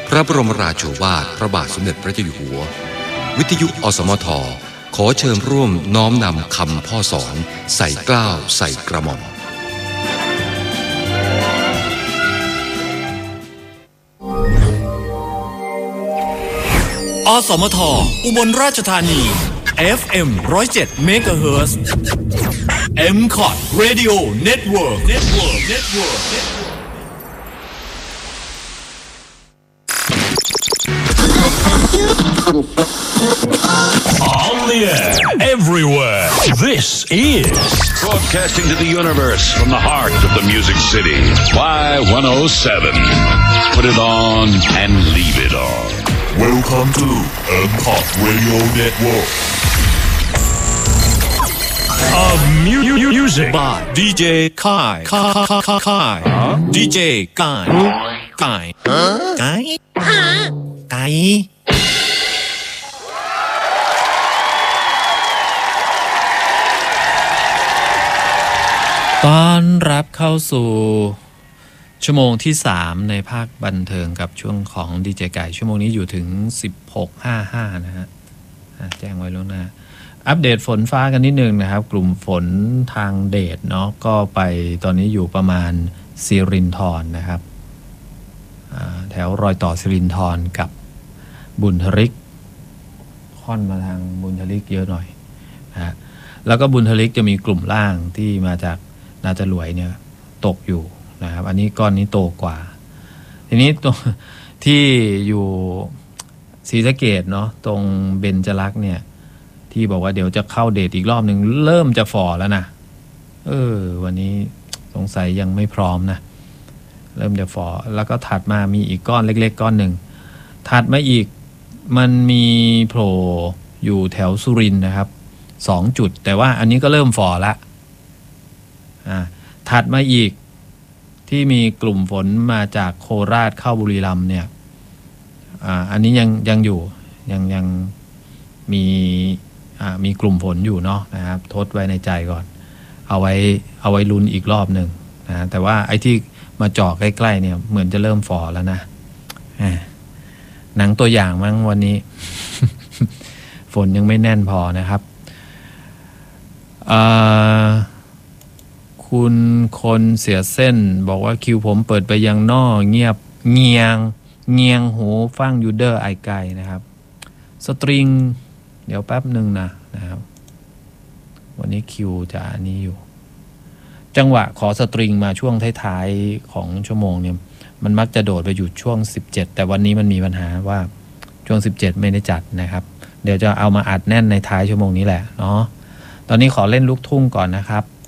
พระบรมราโชวาทพระบาทสมเด็จพระเจ้าอยู่หัววิทยุอสมทขอเชิญร่วมน้อมนำคำพ่อสอนใส่เกล้าใส่กระหม่อมอสมทอุบลราชธานี FM 107 MHz MCOT Radio Network On the air, everywhere. This is broadcasting to the universe from the heart of the Music City. Y107. Put it on and leave it on. Welcome to MCOT Radio Network. Of music by DJ Kai. DJ Kai. Kai. Kai. ต้อนรับเข้าสู่ชั่วโมงที่3ในภาคบันเทิงกับช่วงของดีเจไก่ชั่วโมงนี้อยู่ถึง 16:55 นะฮะแจ้งไว้ล่วงหน้าอัปเดตฝนฟ้ากันนิดนึงนะครับกลุ่มฝนทางเดชเนาะก็ไปตอนนี้อยู่ประมาณสิรินธรนะครับแถวรอยต่อสิรินธรกับบุญทริกค่อนมาทางบุญทริกเยอะหน่อยนะแล้วก็บุญทริกจะมีกลุ่มล่างที่มาจากนาจรวยเนี่ยตกอยู่นะครับอันนี้ก้อนนี้โตกว่าทีนี้ตรงที่อยู่ศรีสะเกษเนาะตรงเบญจลักษณ์เนี่ยที่บอกว่าเดี๋ยวจะเข้าเดทอีกรอบหนึ่งเริ่มจะฝ่อแล้วนะวันนี้สงสัยยังไม่พร้อมนะเริ่มจะฝ่อแล้วก็ถัดมามีอีกก้อนเล็กๆก้อนหนึ่งถัดมาอีกมันมีโผล่อยู่แถวสุรินทร์นะครับ2 จุดแต่ว่าอันนี้ก็เริ่มฝ่อละถัดมาอีกที่มีกลุ่มฝนมาจากโคราชเข้าบุรีรัมย์เนี่ยอันนี้ยังอยู่ยังมีกลุ่มฝนอยู่เนาะนะครับทดไว้ในใจก่อนเอาไว้ลุ้นอีกรอบหนึ่งนะแต่ว่าไอ้ที่มาจ่อใกล้ๆเนี่ยเหมือนจะเริ่มฝ่อแล้วนะหนังตัวอย่างมั้งวันนี้ ฝนยังไม่แน่นพอนะครับคุณคนเสียเส้นบอกว่าคิวผมเปิดไปยังนอกเงียบเงียงหูฟังยูเดอร์ไอไกลนะครับสตริงเดี๋ยวแป๊บหนึ่งนะครับวันนี้คิวจะอันนี้อยู่จังหวะขอสตริงมาช่วงท้ายๆของชั่วโมงเนี่ยมันมักจะโดดไปอยู่ช่วง17แต่วันนี้มันมีปัญหาว่าช่วง17ไม่ได้จัดนะครับเดี๋ยวจะเอามาอัดแน่นในท้ายชั่วโมงนี้แหละเนาะตอนนี้ขอเล่นลูกทุ่งก่อนนะครับ